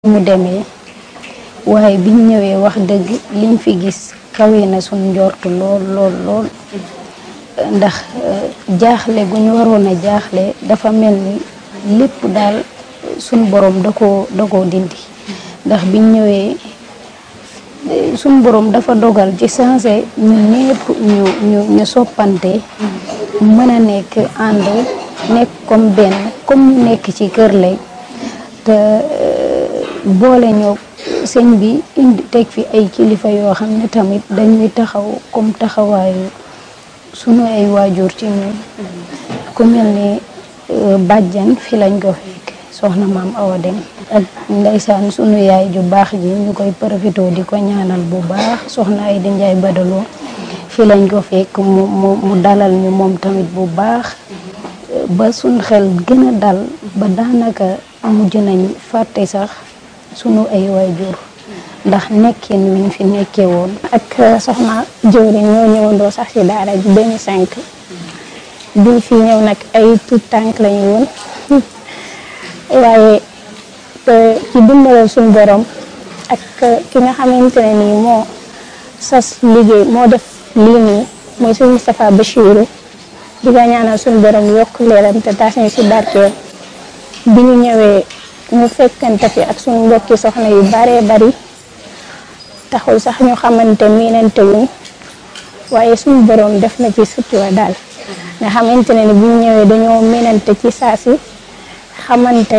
mu demee waaye biñ ñëwee wax dëgg liñ fi gis kawe na suñ njortu lool ndax jaaxle gu ñu waroon a jaaxle dafa mel ni lépp daal suñ borom da koo dindi ndax biñ ñëwee suñ borom dafa dogal ci sensé ñun ñëpp ñu soppante mën a nekk ànd nekk comme benn comme ñu nekk ci kër lay te boole ñoo sëñ bi indi teg fi ay kilifa yoo xam ne tamit dañuy taxaw comme taxawaayu sunu ay waajur ci ñun ku mel ni bàjjan fi lañ ko fekk soxna maam Awa Dem ak ndeysaan sunu yaay ju baax ji ñu koy profité di ko ñaanal bu baax soxna ay di njaay badaloo fi lañ ko fekk mu dalal ñu moom tamit bu baax ba suñ xel gën a dal ba daanaka mujj nañ fàtte sax sunu ay waajur ndax nekkin wiñ fi nekkee woon ak soxna jëwriñ ñoo ñëwandoo sax ci daara ji 2005 biñ fi ñëw nag ay tout tànk lañu woon waaye ci dimbalal suñu borom ak ki nga xamante ne nii moo sas liggéey moo def lii nii mooy suñu Moustapha Bachirou di ko ñaanal suñu borom yokk leeram te taas ñu ci barkeel bi ñu ñëwee ñu fekkante fi ak suñu mbokki soxna yu baree bari taxul sax ñu xamante miinante wuñ waaye suñu borom def na ci sutura daal nga xamante ne ni bu ñu ñëwee dañoo miinante ci saa si xamante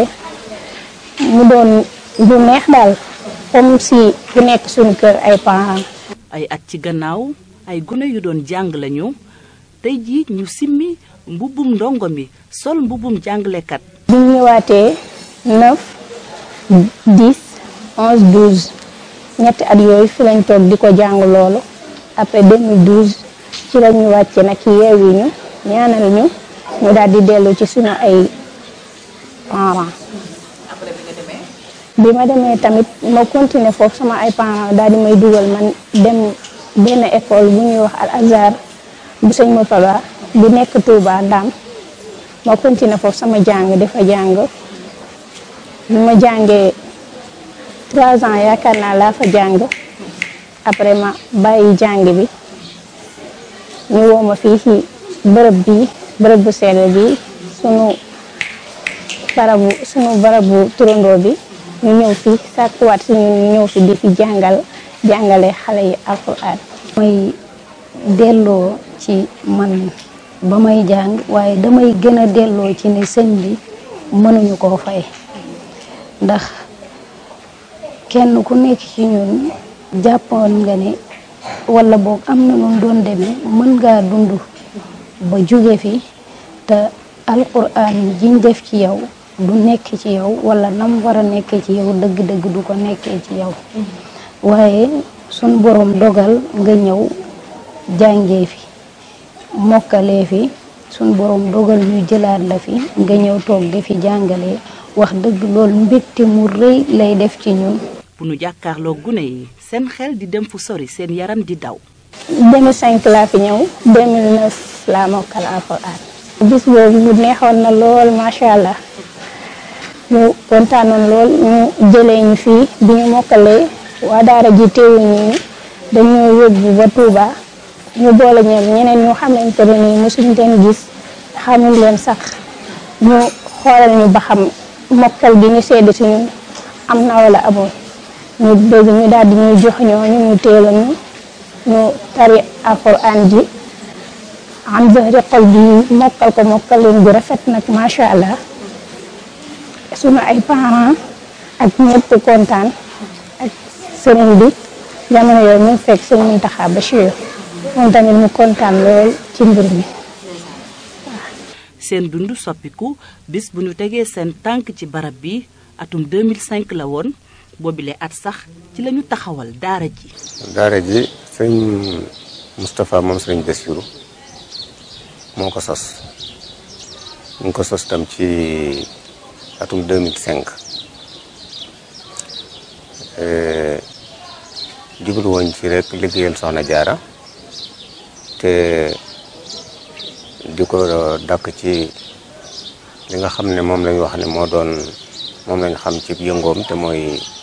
mu doon bu neex daal comme si bu nekk suñu kër ay parents. ay at ci gannaaw ay gune yu doon jàng lañu tey jii ñu simmi mbubbum ndongo mi sol mbubbum jàngalekat. bi ñu ñëwaatee 9 10 11 12 ñetti at yooyu fi lañ toog di ko jàng loolu après 2012 ci la ñu wàcce nag yeewi ñu ñaanal ñu daal di dellu ci suñu ay parents. bi ma demee tamit ma continuer foofu sama ay parents daal di may dugal man dem benn école bu ñuy wax Al Azhar bu sëñ Moutala bu nekk Touba Ndam ma continuer foofu sama jàng dafa jàng bi ma jàngee 3 ans yaakaar naa laa fa jàng après ma bàyyi jàng bi ñu woo ma fii ci bërëb bu sell bi sunu barabu turandoo bi ñu ñëw fi sàkkuwaat si ñun ñu ñëw fi di fi jàngale xale yi alxuraan. mooy delloo ci man ba may jàng waaye damay gën a delloo ci ne sëñ bi mënuñu koo fay ndax kenn ku nekk ci ñun jàppoon nga ne wala boog am na nun doon demee mën ngaa dund ba jóge fi te alxuraan jiñ def ci yow du nekk ci yow wala nam war a nekkee ci yow dëgg-dëgg du ko nekkee ci yow waaye suñ borom dogal nga ñëw jàngee fi mokkalee fi suñ borom dogal ñu jëlaat la fi nga ñëw toog di fi jàngalee wax dëgg loolu mbégte mu rëy lay def ci ñun. bu nu jàkkaarloo gune yi seen xel di dem fu sori seen yaram di daw. 2005 laa fi ñëw 2009 laa mokkal alxuraan. bis boobu mu neexoon na lool macha allah ñu kontaanoon lool ñu jëlee ñu fii bi ñu mokkalee waa daara ji teewuñu ni dañoo yóbbu ba Touba ñu boole ñeneen ñu xamante ne nii mosuñ leen gis xamul leen sax ñu xoolal ñu ba xam mokkal bi ñu sedd si ñun am na wala amul ñu bëgg ñu daal di ñuy jox ñooñu ñu teel a ñu tari alxuraan ji am zahri xol bi mokkal ko mokkalin bu rafet nag macha allah sunu ay parents ak ñëpp kontaan ak sëriñ bi jamono yooyu ñu fekk sëñ Mountakha Bachir moom tamit mu kontaan lool ci mbir mi. seen dund soppiku bis bu ñu tegee seen tànk ci barab bi atum 2005 la woon boobile at sax ci lañu taxawal daara ji. daara ji sëñ Moustapha moom sëñ Bassirou moo ko sos ñu ngi ko sos tam ci atum 2005 jublu woon ci rek liggéeyal Soxna Jaara te di ko dakk ci li nga xam ne moom lañu wax ne moo doon moom lañ xam ci yëngoom te mooy